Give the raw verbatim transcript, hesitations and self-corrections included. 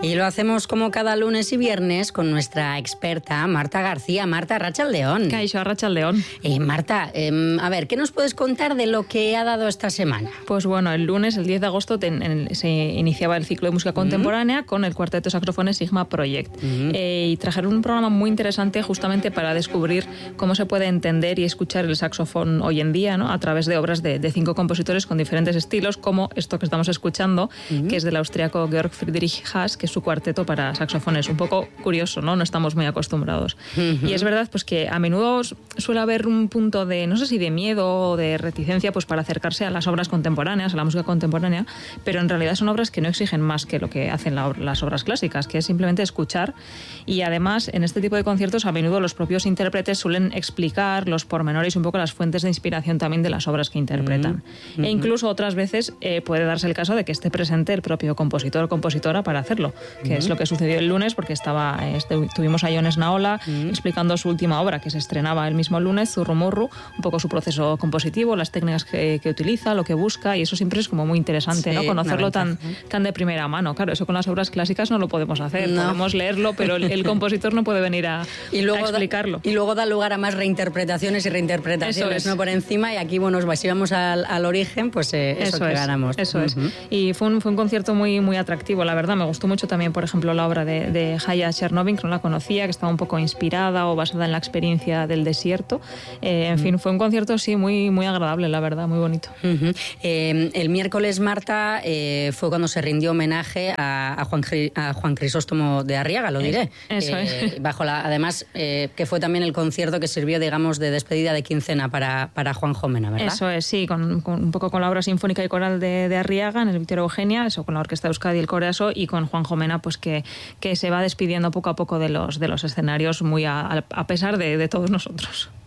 Y lo hacemos como cada lunes y viernes con nuestra experta Marta García. Marta, Arratsaldeon. Kaixo, Arratsaldeon. Eh, Marta, eh, a ver, ¿qué nos puedes contar de lo que ha dado esta semana? Pues bueno, el lunes, el diez de agosto, ten, en, se iniciaba el ciclo de música contemporánea uh-huh. con el cuarteto de saxofones Sigma Project. Uh-huh. Eh, y trajeron un programa muy interesante justamente para descubrir cómo se puede entender y escuchar el saxofón hoy en día, ¿no? A través de obras de, de cinco compositores con diferentes estilos, como esto que estamos escuchando, uh-huh. que es del austriaco Georg Friedrich Haas, que es su cuarteto para saxofones. Un poco curioso, ¿no? No estamos muy acostumbrados. Uh-huh. Y es verdad pues que a menudo suele haber un punto de, no sé si de miedo o de reticencia, pues para acercarse a las obras contemporáneas, a la música contemporánea, pero en realidad son obras que no exigen más que lo que hacen la, las obras clásicas, que es simplemente escuchar. Y además, en este tipo de conciertos, a menudo los propios intérpretes suelen explicar los pormenores y un poco las fuentes de inspiración también de las obras que interpretan. Uh-huh. E incluso otras veces eh, puede darse el caso de que esté presente el propio compositor o compositora para hacerlo, que uh-huh. es lo que sucedió el lunes, porque estaba este, tuvimos a Jon Esnaola uh-huh. explicando su última obra, que se estrenaba el mismo lunes, Zurrumurru, un poco su proceso compositivo, las técnicas que, que utiliza, lo que busca, y eso siempre es como muy interesante, sí, ¿no? Conocerlo tan, tan de primera mano. Claro, eso con las obras clásicas no lo podemos hacer, no. podemos leerlo, pero el, el compositor no puede venir a, y luego a explicarlo. Da, y luego da lugar a más reinterpretaciones y reinterpretaciones, es. ¿no? Por encima, y aquí, bueno, si vamos al, al origen, pues eh, eso, eso que es, ganamos. Eso uh-huh. es. Y fue un, fue un concierto muy, muy atractivo, la verdad. Me gustó mucho también, por ejemplo, la obra de, de Haya Chernovin, que no la conocía, que estaba un poco inspirada o basada en la experiencia del desierto. Eh, en uh-huh. fin, fue un concierto, sí, muy, muy agradable, la verdad, muy bonito. Uh-huh. Eh, el miércoles, Marta, eh, fue cuando se rindió homenaje a, a, Juan, a Juan Crisóstomo de Arriaga, lo diré. Eso eh, es. Bajo la, además, eh, que fue también el concierto que sirvió, digamos, de despedida de quincena para, para Juan Jomena, ¿verdad? Eso es, sí, con, con un poco con la obra sinfónica y coral de, de Arriaga en el Victoria Eugenia, eso con la Orquesta de Euskadi y el Coreaso, y con Juan Jomena, pues que, que se va despidiendo poco a poco de los, de los escenarios, muy a, a pesar de, de todos nosotros.